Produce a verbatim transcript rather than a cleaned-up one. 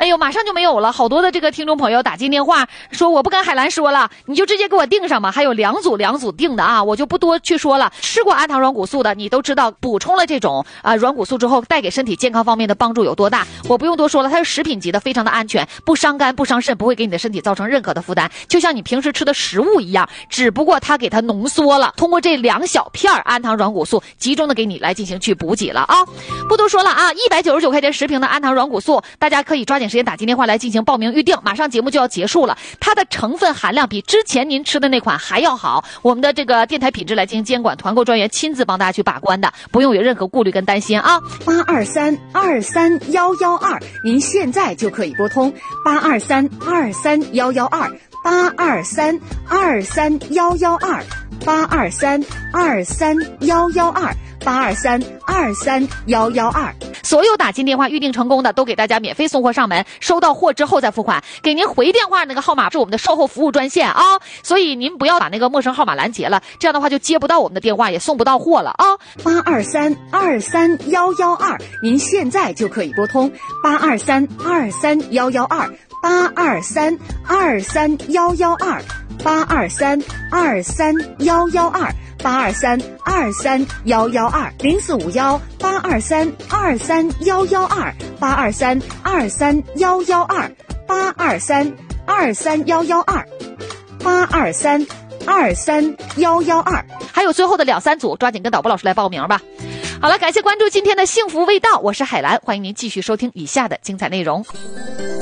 哎呦，马上就没有了。好多的这个听众朋友打进电话说我不跟海兰说了，你就直接给我订上吧。还有两组两组订的啊，我就不多去说了。吃过氨糖软骨素的，你都知道补充了这种啊软骨素之后带给身体健康方面的帮助有多大，我不用多说了。它是食品级的，非常的安全，不伤肝不伤肾，不会给你的身体造成任何的负担，就像你平时吃的食物一样，只不过它给它浓缩了，通过这两小片氨糖软骨素集中的给你来进行去补给了啊。不多说了啊，一百九十九块钱十瓶的氨糖软骨素，大家可以抓紧时间打进电话来进行报名预定，马上节目就要结束了。它的成分含量比之前您吃的那款还要好，我们的这个电台品质来进行监管，团购专员亲自帮大家去把关的，不用有任何顾虑跟担心啊。 八二三二三幺幺二，您现在就可以拨通八二三二三幺幺二，八二三二三幺幺二，八二三二三幺幺二，八二三二三幺幺二。 所有打进电话预定成功的都给大家免费送货上门，收到货之后再付款。给您回电话那个号码是我们的售后服务专线啊，所以您不要把那个陌生号码拦截了，这样的话就接不到我们的电话，也送不到货了啊。 八二三二三幺幺二，您现在就可以拨通八二三二三幺幺二，八二三二三幺幺二，八二三二三幺幺二，八二三二三幺幺二，零四五幺八二三二三幺幺二，八二三二三幺幺二，八二三二三幺幺二，八二三二三幺幺二。 还有最后的两三组，抓紧跟导播老师来报名吧。好了，感谢关注今天的幸福味道，我是海兰，欢迎您继续收听以下的精彩内容。